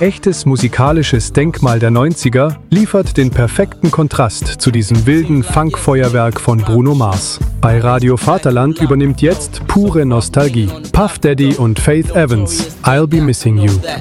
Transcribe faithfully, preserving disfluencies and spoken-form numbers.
echtes musikalisches Denkmal der neunziger, liefert den perfekten Kontrast zu diesem wilden Funkfeuerwerk von Bruno Mars. Bei Radio Vaterland übernimmt jetzt pure Nostalgie. Puff Daddy und Faith Evans, I'll Be Missing You.